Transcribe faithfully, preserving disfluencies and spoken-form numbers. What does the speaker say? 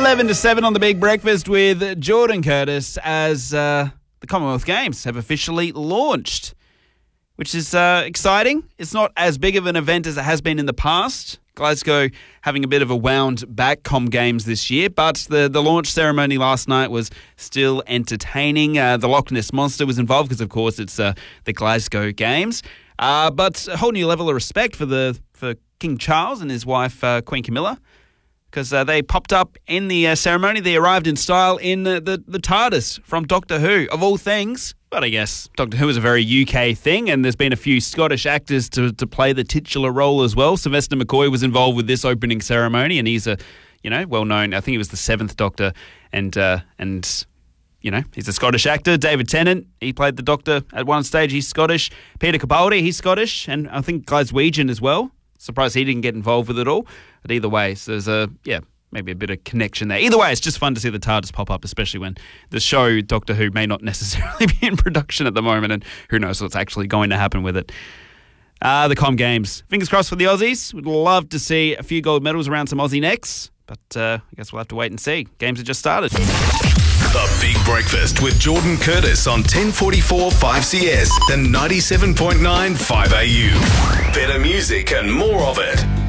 eleven to seven on the Big Breakfast with Jordan Curtis as uh, the Commonwealth Games have officially launched, which is uh, exciting. It's not as big of an event as it has been in the past. Glasgow having a bit of a wound back Com Games this year, but the, the launch ceremony last night was still entertaining. Uh, the Loch Ness Monster was involved because, of course, it's uh, the Glasgow Games. Uh, but a whole new level of respect for the for King Charles and his wife, uh, Queen Camilla, because uh, they popped up in the uh, ceremony. They arrived in style in uh, the, the TARDIS from Doctor Who, of all things. But I guess Doctor Who is a very U K thing, and there's been a few Scottish actors to, to play the titular role as well. Sylvester McCoy was involved with this opening ceremony, and he's a, you know, well-known, I think he was the seventh Doctor, and, uh, and you know, he's a Scottish actor. David Tennant, he played the Doctor at one stage, he's Scottish. Peter Capaldi, he's Scottish, and I think Glaswegian as well. Surprised he didn't get involved with it all. But either way, so there's a, yeah, maybe a bit of connection there. Either way, it's just fun to see the TARDIS pop up, especially when the show Doctor Who may not necessarily be in production at the moment, and who knows what's actually going to happen with it. Uh, the Com Games. Fingers crossed for the Aussies. We'd love to see a few gold medals around some Aussie necks, but uh, I guess we'll have to wait and see. Games have just started. The Big Breakfast with Jordan Curtis on ten forty-four five C S and ninety-seven point nine five A U. Better music and more of it.